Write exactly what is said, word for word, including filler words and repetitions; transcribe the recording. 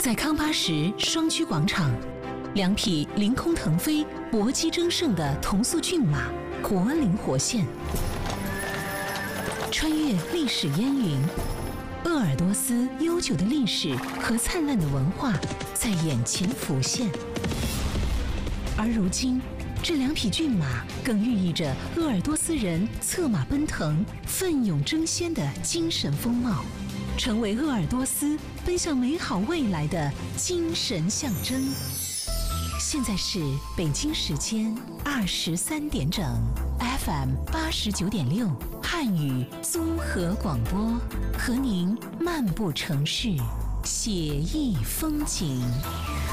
在康巴什双驹广场，两匹凌空腾飞、搏击争胜的同速骏马活灵活现，穿越历史烟云，鄂尔多斯悠久的历史和灿烂的文化在眼前浮现。而如今，这两匹骏马更寓意着鄂尔多斯人策马奔腾、奋勇争先的精神风貌，成为鄂尔多斯奔向美好未来的精神象征。现在是北京时间二十三点整 ，F M 八十九点六汉语综合广播，和您漫步城市，写意风景。